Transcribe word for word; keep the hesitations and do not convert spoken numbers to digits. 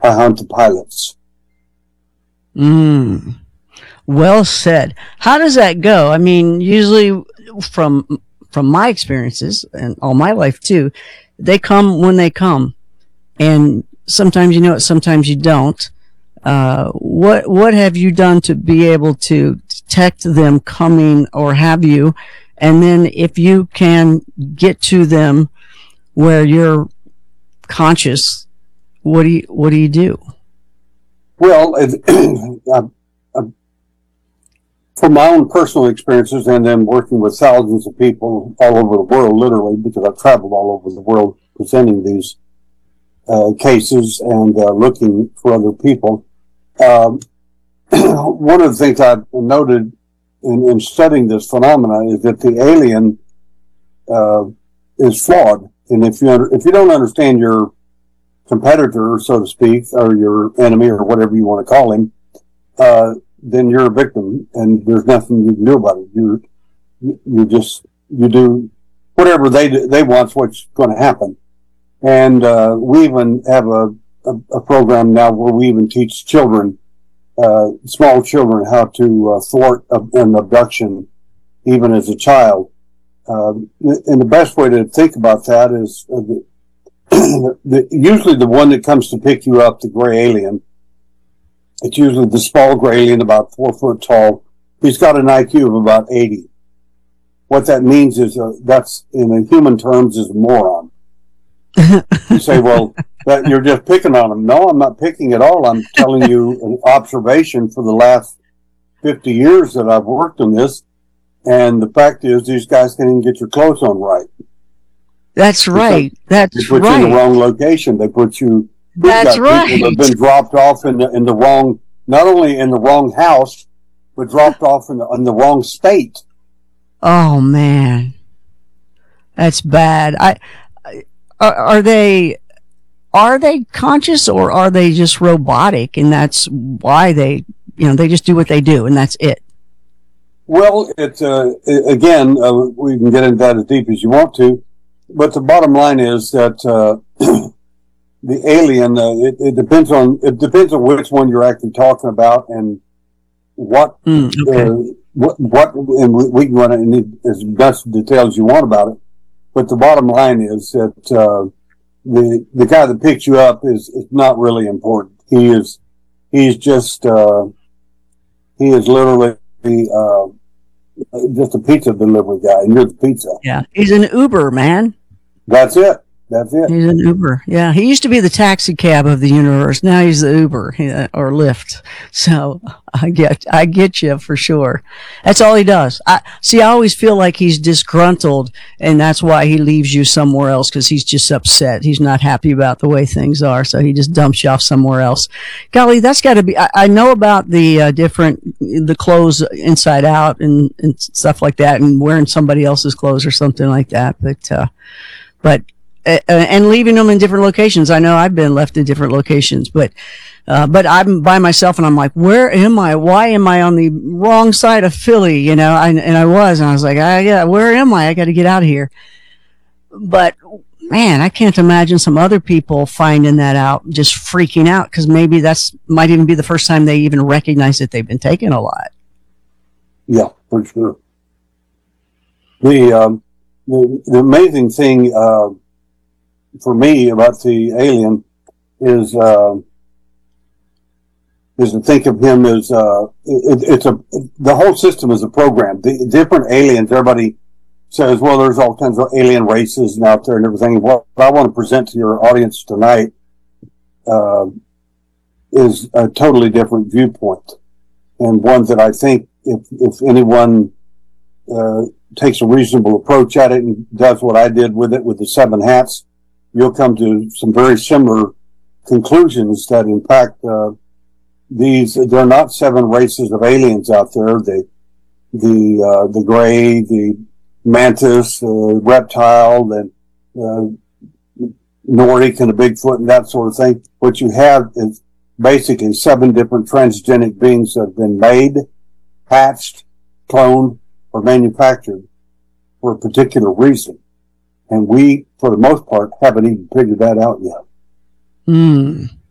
I hunt the pilots. Mm. Well said. How does that go? I mean, usually from from my experiences and all my life too, they come when they come, and sometimes you know it, sometimes you don't. Uh, what what have you done to be able to detect them coming, or have you? And then if you can get to them where you're conscious, what do you what do you do? Well, uh, uh, from my own personal experiences, and then working with thousands of people all over the world, literally, because I've traveled all over the world presenting these uh, cases and uh, looking for other people. Um, one of the things I've noted in, in studying this phenomena is that the alien uh, is flawed, and if you under, if you don't understand your competitor, so to speak, or your enemy, or whatever you want to call him, uh, then you're a victim, and there's nothing you can do about it. You you just you do whatever they do, they want's what's going to happen. And uh, we even have a, a, a program now where we even teach children, uh, small children, how to uh, thwart a, an abduction, even as a child. Uh, and the best way to think about that is uh, the, the, usually the one that comes to pick you up, the gray alien. It's usually the small gray alien, about four foot tall. He's got an I Q of about eighty. What that means is uh, that's, in a human terms, is a moron. You say, well, that you're just picking on him. No, I'm not picking at all. I'm telling you an observation for the last fifty years that I've worked on this. And the fact is, these guys can't even get your clothes on right. That's right. That's they put right. you in the wrong location. They put you. That's right. People that have been dropped off in the in the wrong, not only in the wrong house, but dropped off in the, in the wrong state. Oh man, that's bad. I, I are, are they are they conscious, or are they just robotic, and that's why they you know they just do what they do, and that's it? Well, it's uh, again, uh, we can get into that as deep as you want to, but the bottom line is that uh, the alien. Uh, it, it depends on it depends on which one you're actually talking about and what mm, okay. uh, what what. And we can run into as much detail as you want about it, but the bottom line is that uh, the the guy that picks you up is is not really important. He is he's just uh, he is literally. Uh, just a pizza delivery guy, and you're the pizza. Yeah, he's an Uber, man. That's it. That's it. He's an Uber. Yeah, he used to be the taxi cab of the universe. Now he's the Uber or Lyft. So I get, I get you for sure. That's all he does. I see. I always feel like he's disgruntled, and that's why he leaves you somewhere else, because he's just upset. He's not happy about the way things are, so he just dumps you off somewhere else. Golly, that's got to be. I, I know about the uh, different the clothes inside out and, and stuff like that, and wearing somebody else's clothes or something like that. But uh, but. Uh, and leaving them in different locations. I know I've been left in different locations, but uh, but I'm by myself, and I'm like, where am I? Why am I on the wrong side of Philly? You know, I, and I was, and I was like, ah, yeah, where am I? I got to get out of here. But man, I can't imagine some other people finding that out, just freaking out, because maybe that's might even be the first time they even recognize that they've been taking a lot. Yeah, for sure. The um, the, the amazing thing. Uh, for me about the alien is uh, is to think of him as uh, it, it's a the whole system is a program. The different aliens, everybody says, well, there's all kinds of alien races out there and everything. What I want to present to your audience tonight uh, is a totally different viewpoint, and one that I think if if anyone uh, takes a reasonable approach at it and does what I did with it with the seven hats, you'll come to some very similar conclusions that, in fact, uh, these, there are not seven races of aliens out there. The, the, uh, the gray, the mantis, the reptile, the, uh, Nordic and the Bigfoot and that sort of thing. What you have is basically seven different transgenic beings that have been made, hatched, cloned, or manufactured for a particular reason. And we, for the most part, haven't even figured that out yet. Hmm.